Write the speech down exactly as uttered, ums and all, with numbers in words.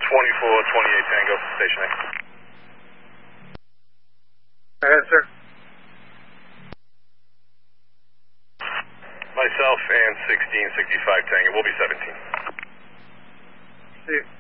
twenty-four twenty-eight Tango, station A. Go ahead, sir. Myself and sixteen sixty-five Tango, we'll be seventeen. See you.